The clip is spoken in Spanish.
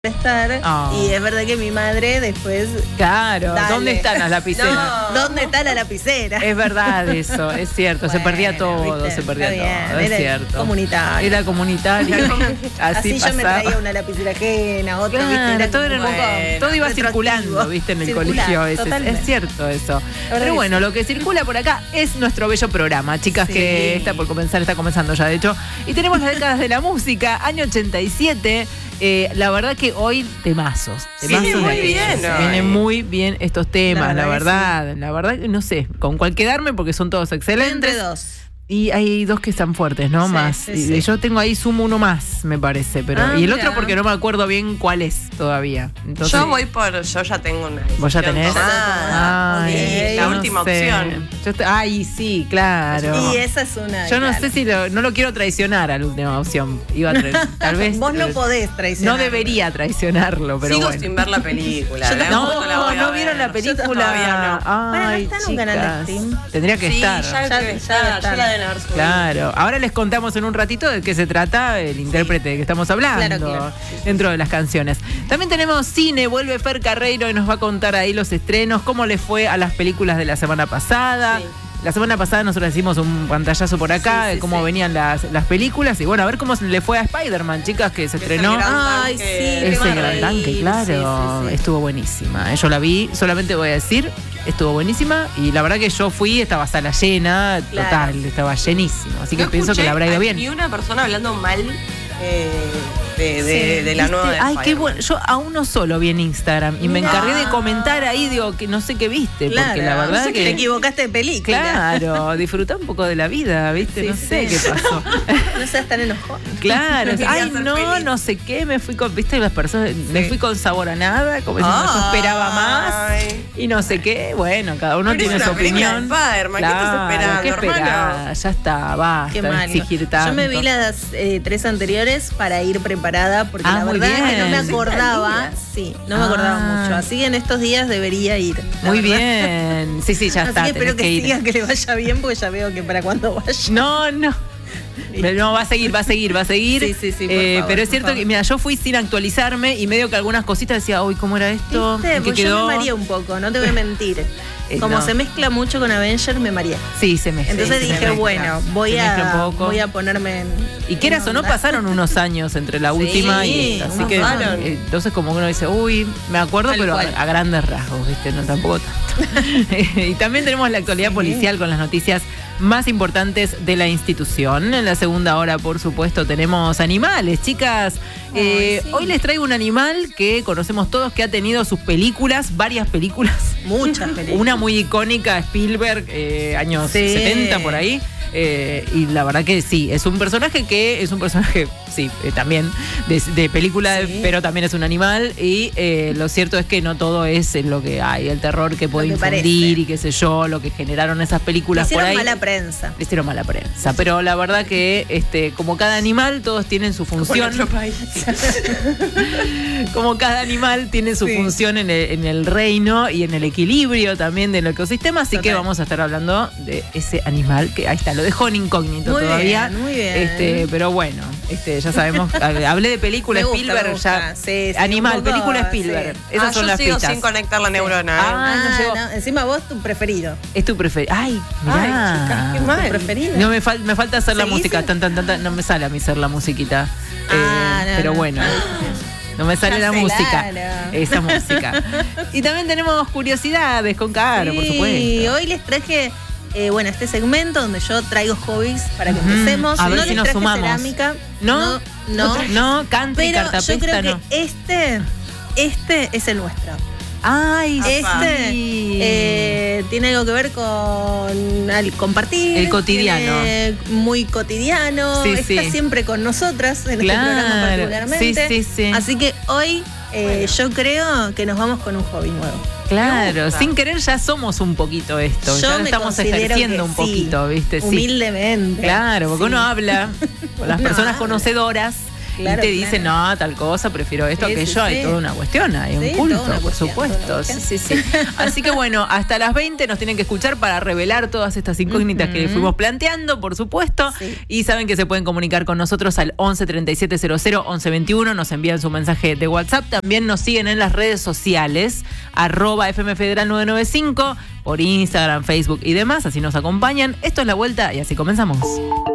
estar y es verdad que mi madre después claro, ¿dónde están las lapiceras? ¿Dónde está la lapicera? Es verdad eso, es cierto, Bueno, se perdía todo, ¿viste? se perdía Está todo, bien, es cierto. Comunitario. Era comunitario. Así yo me pasaba. traía una lapicera ajena, otra, Claro, ¿viste? todo, Era como todo iba retroactivo. circulando, viste, en el colegio a veces. Totalmente. Es cierto eso. Pero que bueno, sí. lo que circula por acá es nuestro bello programa, chicas, Sí. que está comenzando ya, de hecho. Y tenemos las décadas de la música, año 87. La verdad que hoy temazos. Viene muy bien, Vienen muy bien estos temas, la verdad verdad. No sé con cuál quedarme porque son todos excelentes. Entre dos. Y hay dos que están fuertes, ¿no? Sí, más. sí, Y sí. yo tengo ahí, sumo uno más, me parece. Pero y el mira. otro porque no me acuerdo bien cuál es todavía. Entonces, yo ya tengo una. ¿vos ya tenés? Ay, la ok. última opción. Ay, sí, claro. Y esa es una. Yo no claro. sé si no lo quiero traicionar a la última opción. Iba a tal vez. Vos no podés traicionar. No debería traicionarlo, pero Sigo bueno. sin ver la película. Yo de a tampoco poco la voy a no ver. vieron la Yo película. todavía no. Bueno, Ay, no está en un canal de chicas. stream. Tendría que Sí, estar. ya debe estar. Ya la deben haber subido. Claro, ahora les contamos en un ratito de qué se trata el intérprete de que estamos hablando Claro. dentro de las canciones. También tenemos cine, vuelve Fer Carreiro y nos va a contar ahí los estrenos, cómo le fue a las películas de la semana pasada. Sí. La semana pasada nosotros hicimos un pantallazo por acá de cómo venían las películas y bueno, a ver cómo le fue a Spider-Man, chicas, que se estrenó. Ay, sí, qué Ese gran maravilla. tanque, claro, Sí. estuvo buenísima. Yo la vi, solamente voy a decir, estuvo buenísima y la verdad que yo fui, estaba sala llena, Claro. total, estaba llenísimo. Así que No pienso que escuché le habrá ido a bien. ni una persona hablando mal de la nueva de Ay, qué Spider-Man. bueno. Yo a uno solo vi en Instagram y me Mirá. encargué de comentar ahí, digo, que no sé qué viste, Claro. porque la verdad No sé que te equivocaste de película. Claro, disfrutá un poco de la vida, ¿viste? Sí, No sé sí. qué pasó. No seas tan enojón. Claro, Quería ay, ser no, feliz. no sé qué, me fui con, viste, las personas, me fui con sabor a nada, como diciendo, yo esperaba más Ay. y no sé qué, bueno, cada uno Pero es tiene su una película opinión. de Spider-Man, ¿qué estás esperando, ¿qué hermano? esperás? Ya está, basta Qué de mal. exigir tanto. Yo me vi las 3 anteriores para ir preparada porque la muy verdad es que no me bien. acordaba. Sí, no me acordaba Ah. mucho. Así que en estos días debería ir. la Muy verdad. bien. Sí, ya Así está, que espero tenés que que ir. siga, que le vaya bien porque ya veo que para cuando vaya. No. No, va a seguir. Sí, sí, sí, por favor, pero es por cierto favor. que, mira, yo fui sin actualizarme y medio que algunas cositas decía, uy, ¿cómo era esto? ¿Viste? ¿En qué Porque quedó? yo me mareé un poco, no te voy a mentir. Como no. se mezcla mucho con Avenger, me mareé. Sí, se mezcla. Entonces se dije, mezcla. bueno, voy Se mezcla un poco. a ponerme en. Y quieras o no, pasaron unos años entre la última y esta. Así un que montón. entonces como que uno dice, uy, me acuerdo, Tal pero cual. a grandes rasgos, ¿viste? No tampoco tanto. Y también tenemos la actualidad policial con las noticias más importantes de la institución. En la segunda hora, por supuesto, tenemos animales, chicas. Ay, sí. Hoy les traigo un animal que conocemos todos, que ha tenido sus películas, varias películas. Muchas películas. Una muy icónica, Spielberg, años Sí. 70 por ahí. Y la verdad que sí, es un personaje sí, también de película, Sí. pero también es un animal. Y lo cierto es que no todo es lo que hay, el terror que puede Lo que infundir parece. y qué sé yo, lo que generaron esas películas por Hicieron ahí. mala prensa. Le hicieron mala prensa, pero la verdad que como cada animal, todos tienen su función. Como cada animal tiene su Sí. función en el reino y en el equilibrio también del ecosistema, así que Total. vamos a estar hablando de ese animal que ahí está, lo dejó en incógnito Muy todavía. bien, muy bien. Pero bueno, ya sabemos, hablé de película Me gusta, Spielberg, me gusta. ya. Sí, sí, Animal, un poco, película Spielberg. sí. Esas son yo las sigo pistas. sin conectar la neurona. Ah, no llegó. Encima vos tu preferido. Es tu preferido. Ay, mirá. Ay, chicas, qué mal. Tu preferido. No, me falta hacer la ¿Seguís? música. No me sale a mí hacer la musiquita. Ah, no, pero no. bueno. No me sale la música. Cancelala. Esa música. Y también tenemos curiosidades con Caro, por supuesto. Y hoy les traje, este segmento donde yo traigo hobbies para que empecemos. A ver no si les nos traje sumamos. cerámica. ¿No? No. No, country, Pero cartapesta, yo creo no. que este es el nuestro. Ay, sí. Tiene algo que ver con compartir. El cotidiano. Muy cotidiano. Sí, Está sí. siempre con nosotras en Claro. este programa particularmente. Sí, sí, sí. Así que hoy yo creo que nos vamos con un hobby nuevo. Claro, sin querer ya somos un poquito esto. Yo Ya lo me estamos considero ejerciendo que un sí, poquito, ¿viste? Sí. Humildemente. Claro, porque Sí. uno habla con las Uno personas habla. conocedoras Claro, y te dicen, no, tal cosa, prefiero esto, Sí, aquello. sí, Hay sí. toda una cuestión, hay Sí, un culto, toda una por cuestión, supuesto. toda una Sí, sí, sí. Así que bueno, hasta las 20 nos tienen que escuchar para revelar todas estas incógnitas que fuimos planteando, por supuesto. Sí. Y saben que se pueden comunicar con nosotros al 11 37 00 11 21. Nos envían su mensaje de WhatsApp. También nos siguen en las redes sociales, @FMFederal 995, por Instagram, Facebook y demás. Así nos acompañan. Esto es La Vuelta y así comenzamos.